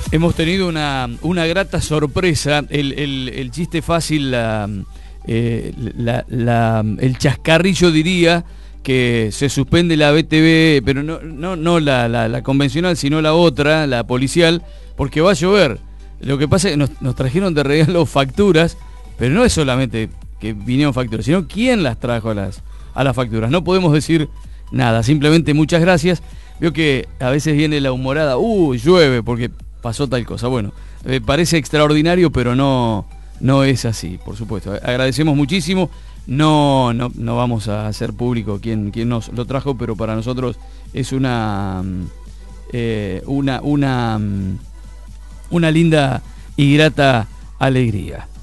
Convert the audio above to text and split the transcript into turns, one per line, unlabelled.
Hemos tenido una grata sorpresa. El chiste fácil, el chascarrillo diría que se suspende la BTV, pero no la convencional, sino la otra, la policial, porque va a llover. Lo que pasa es que nos trajeron de regalo facturas, pero no es solamente que vinieron facturas, sino quién las trajo a las facturas. No podemos decir nada, simplemente muchas gracias. Veo que a veces viene la humorada, llueve porque pasó tal cosa. Bueno, parece extraordinario, pero no es así, por supuesto. Agradecemos muchísimo. No vamos a hacer público quién nos lo trajo, pero para nosotros es una linda y grata alegría.